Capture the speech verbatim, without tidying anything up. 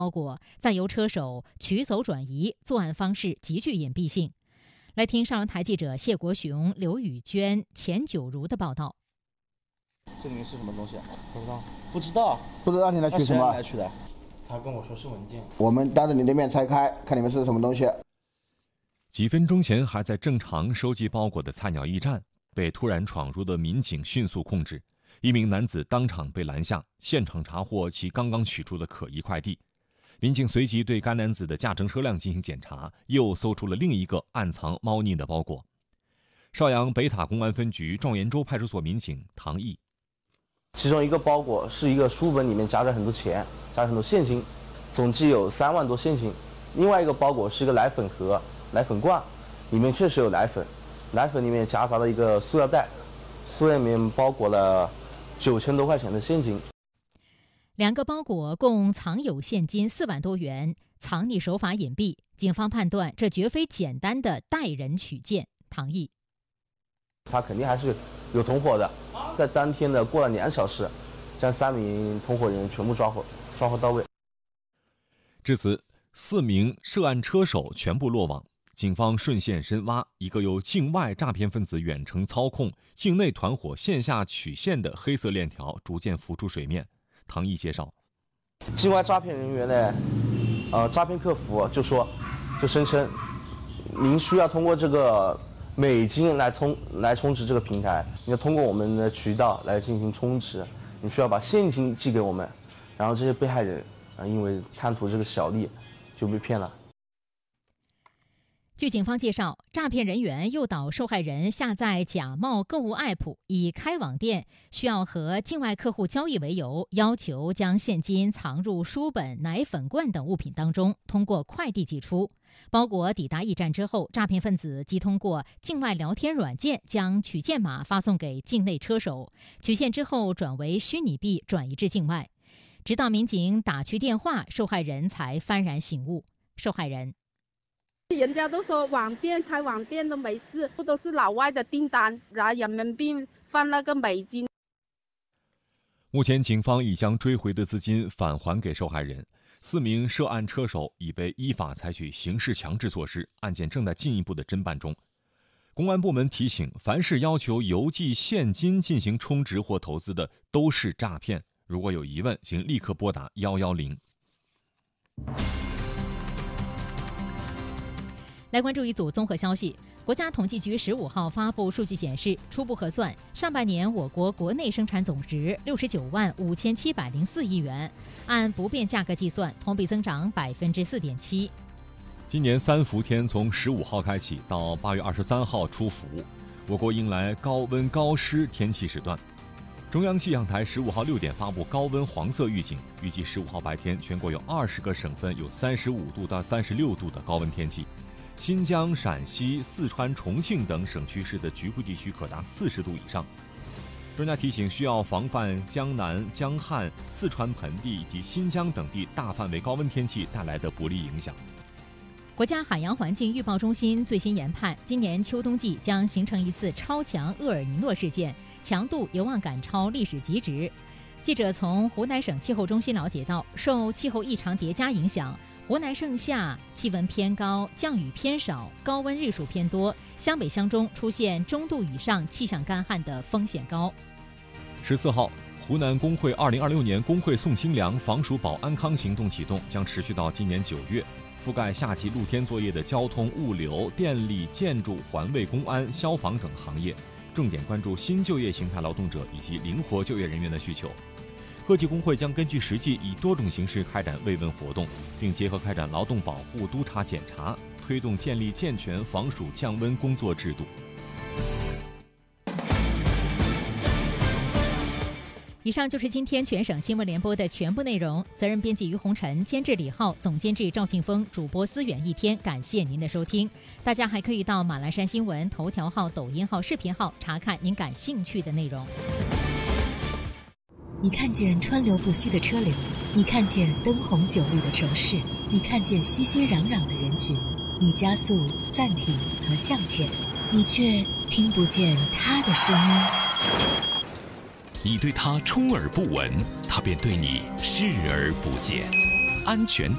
包裹再由车手取走转移，作案方式极具隐蔽性。来听上文台记者谢国雄、刘宇娟、钱九如的报道。 这里面是什么东西啊？ 不知道， 不知道， 不知道你来取什么？ 来取的？ 他跟我说是文件。 我们当着你的面拆开，看里面是什么东西。 几分钟前还在正常收集包裹的菜鸟驿站，被突然闯入的民警迅速控制。一名男子当场被拦下，现场查获其刚刚取出的可疑快递。民警随即对该男子的驾乘车辆进行检查，又搜出了另一个暗藏猫腻的包裹。邵阳北塔公安分局状元洲派出所民警唐毅， 其中一个包裹是一个书本，里面夹着很多钱，夹着很多现金，总计有三万多现金。另外一个包裹是一个奶粉盒、奶粉罐，里面确实有奶粉，奶粉里面夹杂了一个塑料袋，塑料里面包裹了九千多块钱的现金。 两个包裹共藏有现金四万多元，藏匿手法隐蔽，警方判断这绝非简单的带人取件。唐毅， 他肯定还是有同伙的，在当天的过了两小时，将三名同伙人全部抓获，抓获到位。 至此，四名涉案车手全部落网。警方顺线深挖，一个由境外诈骗分子远程操控、境内团伙线下取现的黑色链条逐渐浮出水面。唐毅介绍， 境外诈骗人员呢，呃，诈骗客服就说，就声称，您需要通过这个美金来充来充值这个平台，你要通过我们的渠道来进行充值，你需要把现金寄给我们，然后这些被害人啊、呃，因为贪图这个小利，就被骗了。 据警方介绍，诈骗人员诱导受害人下载假冒购物 app， 以开网店需要和境外客户交易为由，要求将现金藏入书本、奶粉罐等物品当中，通过快递寄出。包裹抵达驿站之后，诈骗分子即通过境外聊天软件将取件码发送给境内车手，取现之后转为虚拟币转移至境外。直到民警打去电话，受害人才幡然醒悟。受害人， 人家都说网店开网店都没事，不都是老外的订单，拿人民币换那个美金。 目前警方已将追回的资金返还给受害人，四名涉案车手已被依法采取刑事强制措施，案件正在进一步的侦办中。公安部门提醒，凡是要求邮寄现金进行充值或投资的都是诈骗，如果有疑问，请立刻拨打一一零。 来关注一组综合消息。国家统计局十五号发布数据显示，初步核算，上半年我国国内生产总值六十九万五千七百零四亿元，按不变价格计算，同比增长百分之四点七。 今年三伏天从十五号开启到八月二十三号出伏，我国迎来高温高湿天气时段。中央气象台十五号六点发布高温黄色预警，预计十五号白天全国有二十个省份有三十五度到三十六度的高温天气。新疆、陕西、四川、重庆等省区市的局部地区可达四十度以上。专家提醒，需要防范江南、江汉、四川盆地以及新疆等地大范围高温天气带来的不利影响。 国家海洋环境预报中心最新研判，今年秋冬季将形成一次超强厄尔尼诺事件，强度有望赶超历史极值。记者从湖南省气候中心了解到，受气候异常叠加影响，湖南盛夏气温偏高，降雨偏少，高温日数偏多，湘北湘中出现中度以上气象干旱的风险高。 十四号，湖南工会二零二六年工会送清凉防暑保安康行动启动，将持续到今年九月，覆盖夏季露天作业的交通、物流、电力、建筑、环卫、公安、消防等行业，重点关注新就业形态劳动者以及灵活就业人员的需求。各级工会将根据实际以多种形式开展慰问活动，并结合开展劳动保护督查检查，推动建立健全防暑降温工作制度。 以上就是今天全省新闻联播的全部内容。责任编辑于红尘，监制李浩，总监制赵庆峰，主播思远一天。感谢您的收听。大家还可以到马栏山新闻头条号、抖音号、视频号查看您感兴趣的内容。 你看见川流不息的车流，你看见灯红酒绿的城市，你看见熙熙攘攘的人群，你加速、暂停和向前，你却听不见他的声音。 你对他充耳不闻，他便对你视而不见。 安全